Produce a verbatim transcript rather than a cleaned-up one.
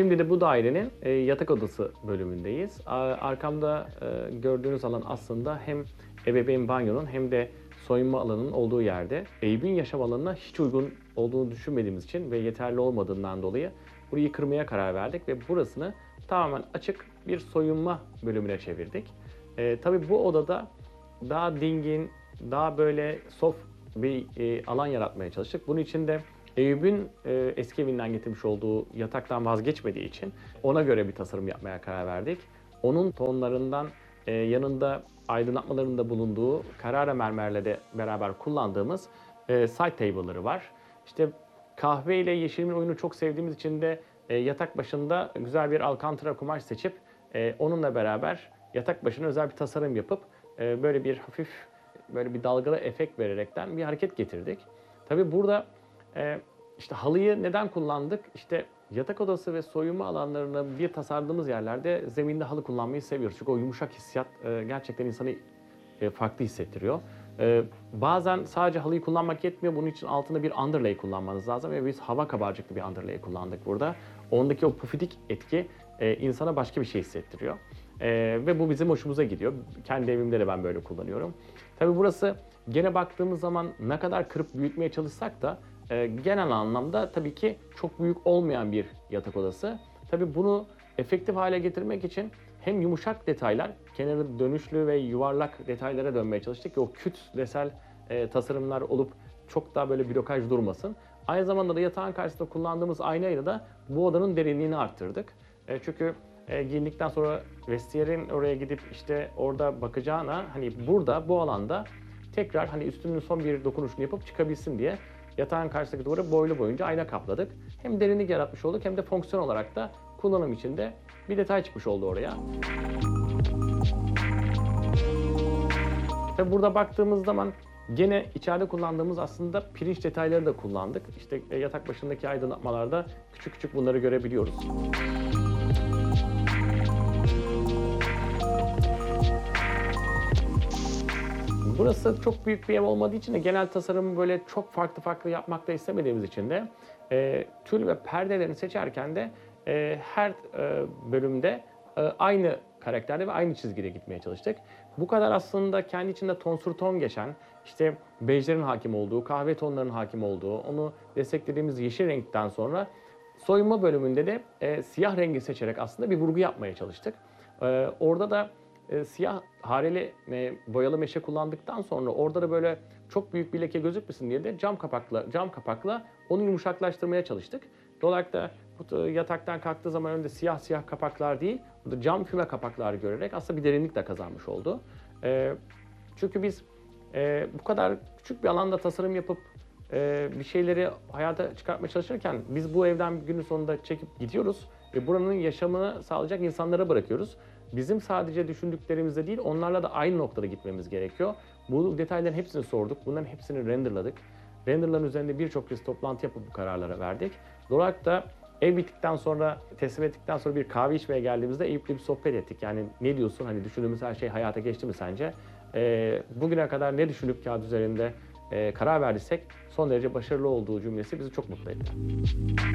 Şimdi de bu dairenin e, yatak odası bölümündeyiz. A- Arkamda e, gördüğünüz alan aslında hem ebeveyn banyonun hem de soyunma alanının olduğu yerde. Eyüp'ün yaşam alanına hiç uygun olduğunu düşünmediğimiz için ve yeterli olmadığından dolayı burayı kırmaya karar verdik ve burasını tamamen açık bir soyunma bölümüne çevirdik. E, tabii bu odada daha dingin, daha böyle soft bir e, alan yaratmaya çalıştık. Bunun için de Eyüp'ün e, eski evinden getirmiş olduğu yataktan vazgeçmediği için ona göre bir tasarım yapmaya karar verdik. Onun tonlarından e, yanında aydınlatmalarında bulunduğu Carrara mermerle de beraber kullandığımız e, side table'ları var. İşte kahve ile yeşilimin oyunu çok sevdiğimiz için de e, yatak başında güzel bir alcantara kumaş seçip e, onunla beraber yatak başına özel bir tasarım yapıp e, böyle bir hafif böyle bir dalgalı efekt vererekten bir hareket getirdik. Tabii burada e, işte halıyı neden kullandık? İşte yatak odası ve soyunma alanlarını bir tasarladığımız yerlerde zeminde halı kullanmayı seviyoruz. Çünkü o yumuşak hissiyat e, gerçekten insanı e, farklı hissettiriyor. E, bazen sadece halıyı kullanmak yetmiyor. Bunun için altında bir underlay kullanmanız lazım ve biz hava kabarcıklı bir underlay kullandık burada. Ondaki o pufidik etki e, insana başka bir şey hissettiriyor. E, ve bu bizim hoşumuza gidiyor. Kendi evimde de ben böyle kullanıyorum. Tabii burası gene baktığımız zaman ne kadar kırıp büyütmeye çalışsak da e, genel anlamda tabii ki çok büyük olmayan bir yatak odası. Tabii bunu efektif hale getirmek için hem yumuşak detaylar, kenarı dönüşlü ve yuvarlak detaylara dönmeye çalıştık ki o kütlesel e, tasarımlar olup çok daha böyle blokaj durmasın. Aynı zamanda da yatağın karşısında kullandığımız aynayla da bu odanın derinliğini arttırdık. E, çünkü e, giyindikten sonra vestiyerin oraya gidip işte orada bakacağına hani burada bu alanda tekrar hani üstünün son bir dokunuşunu yapıp çıkabilsin diye yatağın karşısındaki duvarı boylu boyunca ayna kapladık. Hem derinlik yaratmış olduk hem de fonksiyon olarak da kullanım için de bir detay çıkmış oldu oraya. Tabi burada baktığımız zaman gene içeride kullandığımız aslında pirinç detayları da kullandık. İşte yatak başındaki aydınlatmalarda küçük küçük bunları görebiliyoruz. Burası çok büyük bir ev olmadığı için de genel tasarımı böyle çok farklı farklı yapmak da istemediğimiz için de e, tül ve perdelerini seçerken de e, her e, bölümde e, aynı karakterde ve aynı çizgide gitmeye çalıştık. Bu kadar aslında kendi içinde tonsür ton geçen, işte bejlerin hakim olduğu, kahve tonlarının hakim olduğu, onu desteklediğimiz yeşil renkten sonra soyunma bölümünde de e, siyah rengi seçerek aslında bir vurgu yapmaya çalıştık. E, orada da e, siyah hareli e, boyalı meşe kullandıktan sonra orada da böyle çok büyük bir leke gözükmesin diye de cam kapakla cam kapakla onu yumuşaklaştırmaya çalıştık. Dolayısıyla bu yataktan kalktığı zaman önde siyah siyah kapaklar değil, burada cam füme kapaklar görerek aslında bir derinlik de kazanmış oldu. E, çünkü biz e, bu kadar küçük bir alanda tasarım yapıp e, bir şeyleri hayata çıkartmaya çalışırken biz bu evden günün sonunda çekip gidiyoruz ve buranın yaşamını sağlayacak insanlara bırakıyoruz. Bizim sadece düşündüklerimizde değil, onlarla da aynı noktada gitmemiz gerekiyor. Bu detayların hepsini sorduk, bunların hepsini renderladık. Renderların üzerinde birçok kez toplantı yapıp bu kararlara verdik. Dolayısıyla ev bittikten sonra, teslim ettikten sonra bir kahve içmeye geldiğimizde Eyüp'le bir sohbet ettik. Yani ne diyorsun, hani düşündüğümüz her şey hayata geçti mi sence? Ee, bugüne kadar ne düşünüp kağıt üzerinde e, karar verdiysek son derece başarılı olduğu cümlesi bizi çok mutlu etti.